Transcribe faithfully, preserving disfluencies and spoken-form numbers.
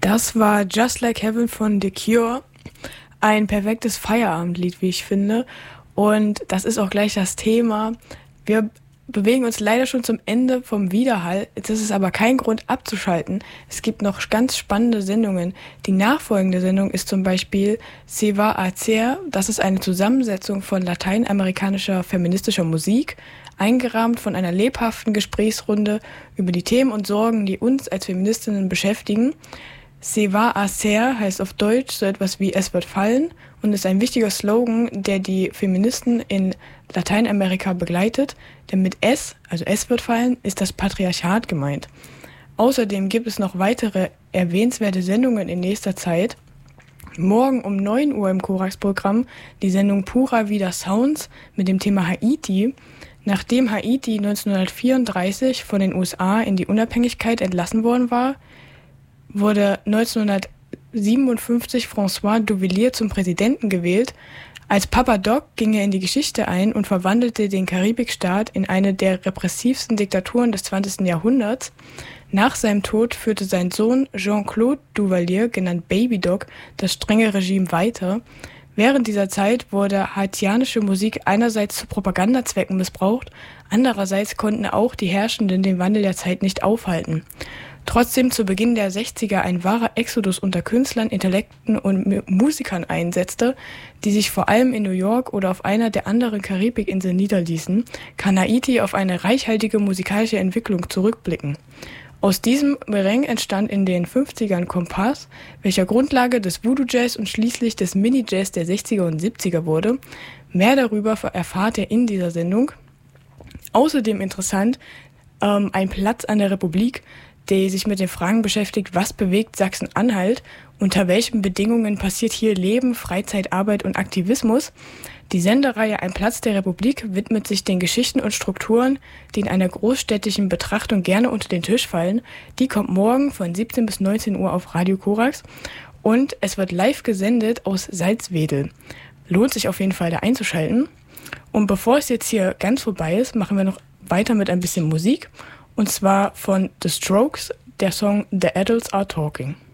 Das war Just Like Heaven von The Cure. Ein perfektes Feierabendlied, wie ich finde. Und das ist auch gleich das Thema. Wir bewegen uns leider schon zum Ende vom Widerhall. Das ist aber kein Grund abzuschalten. Es gibt noch ganz spannende Sendungen. Die nachfolgende Sendung ist zum Beispiel Se va a hacer. Das ist eine Zusammensetzung von lateinamerikanischer feministischer Musik, eingerahmt von einer lebhaften Gesprächsrunde über die Themen und Sorgen, die uns als Feministinnen beschäftigen. Se va a hacer heißt auf Deutsch so etwas wie es wird fallen und ist ein wichtiger Slogan, der die Feministen in Lateinamerika begleitet, denn mit es, also es wird fallen, ist das Patriarchat gemeint. Außerdem gibt es noch weitere erwähnenswerte Sendungen in nächster Zeit. Morgen um neun Uhr im Korax-Programm die Sendung Pura Vida Sounds mit dem Thema Haiti. Nachdem Haiti neunzehnhundertvierunddreißig von den U S A in die Unabhängigkeit entlassen worden war, wurde neunzehnhundertsiebenundfünfzig François Duvalier zum Präsidenten gewählt. Als Papa Doc ging er in die Geschichte ein und verwandelte den Karibikstaat in eine der repressivsten Diktaturen des zwanzigsten Jahrhunderts. Nach seinem Tod führte sein Sohn Jean-Claude Duvalier, genannt Baby Doc, das strenge Regime weiter. Während dieser Zeit wurde haitianische Musik einerseits zu Propagandazwecken missbraucht, andererseits konnten auch die Herrschenden den Wandel der Zeit nicht aufhalten. Trotzdem zu Beginn der sechziger ein wahrer Exodus unter Künstlern, Intellekten und Musikern einsetzte, die sich vor allem in New York oder auf einer der anderen Karibikinseln niederließen, kann Haiti auf eine reichhaltige musikalische Entwicklung zurückblicken. Aus diesem Merengue entstand in den fünfzigern Kompass, welcher Grundlage des Voodoo-Jazz und schließlich des Mini-Jazz der sechziger und siebziger wurde. Mehr darüber erfahrt ihr in dieser Sendung. Außerdem interessant, ähm, ein Platz an der Republik, der sich mit den Fragen beschäftigt, was bewegt Sachsen-Anhalt, unter welchen Bedingungen passiert hier Leben, Freizeit, Arbeit und Aktivismus. Die Sendereihe Ein Platz der Republik widmet sich den Geschichten und Strukturen, die in einer großstädtischen Betrachtung gerne unter den Tisch fallen. Die kommt morgen von siebzehn bis neunzehn Uhr auf Radio Korax und es wird live gesendet aus Salzwedel. Lohnt sich auf jeden Fall, da einzuschalten. Und bevor es jetzt hier ganz vorbei ist, machen wir noch weiter mit ein bisschen Musik. Und zwar von The Strokes, der Song The Adults Are Talking.